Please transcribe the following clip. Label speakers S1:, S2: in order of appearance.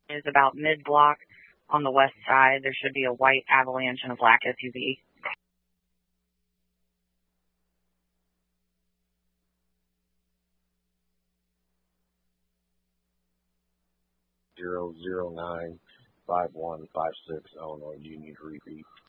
S1: is about mid-block on the west side. There should be a white Avalanche and a black SUV.
S2: 0095156 Illinois. Do you need to repeat?